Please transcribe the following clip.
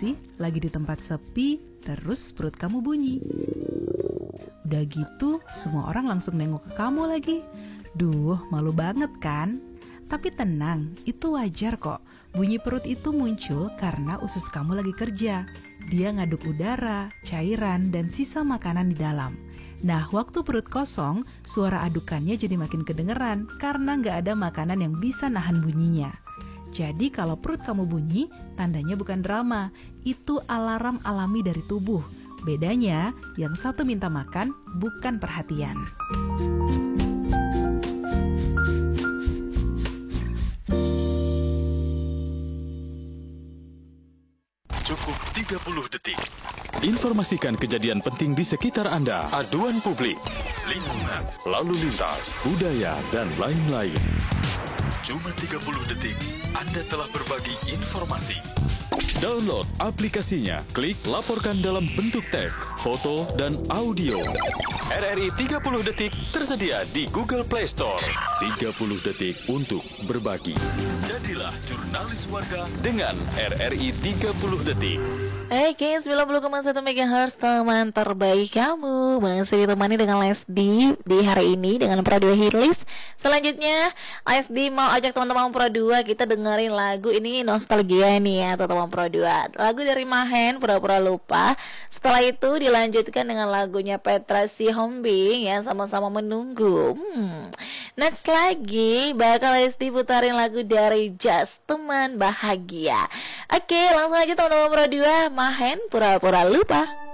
sih? Lagi di tempat sepi, terus perut kamu bunyi. Udah gitu, semua orang langsung nengok ke kamu lagi. Duh, malu banget kan? Tapi tenang, itu wajar kok. Bunyi perut itu muncul karena usus kamu lagi kerja. Dia ngaduk udara, cairan, dan sisa makanan di dalam. Nah, waktu perut kosong, suara adukannya jadi makin kedengeran karena nggak ada makanan yang bisa nahan bunyinya. Jadi kalau perut kamu bunyi, tandanya bukan drama, itu alarm alami dari tubuh. Bedanya, yang satu minta makan, bukan perhatian. Cukup 30 detik. Informasikan kejadian penting di sekitar Anda. Aduan publik, lingkungan, lalu lintas, budaya, dan lain-lain. Cuma 30 detik, Anda telah berbagi informasi. Download aplikasinya, klik laporkan dalam bentuk teks, foto, dan audio. RRI 30 detik tersedia di Google Play Store. 30 detik untuk berbagi. Jadilah jurnalis warga dengan RRI 30 detik. Oke, 90,1 MHz teman terbaik kamu. Masih ditemani dengan Lesdi di hari ini dengan Pro 2 Hitlist. Selanjutnya, Lesdi mau ajak teman-teman Pro 2 kita dengerin lagu ini nostalgia nih ya, teman-teman Pro 2. Lagu dari Mahen, Pura-Pura Lupa. Setelah itu dilanjutkan dengan lagunya Petra Sihombing ya, Sama-Sama Menunggu. Next lagi bakal Lesdi putarin lagu dari Just Teman Bahagia. Oke, langsung aja teman-teman Pro 2, Mahen, Pura-Pura Lupa.